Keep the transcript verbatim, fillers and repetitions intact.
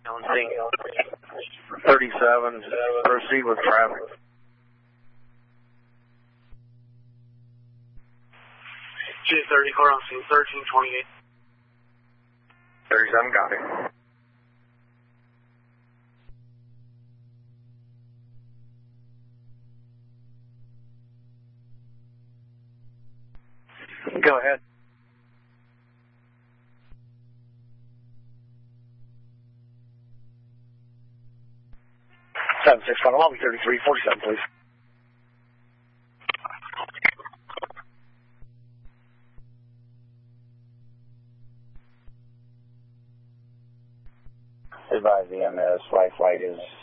thirty-seven, proceed with traffic. G thirty-four on scene, thirteen twenty-eight. thirty-seven, copy. Go ahead. seven six one, lobby thirty-three forty-seven, please. Advise E M S, life flight is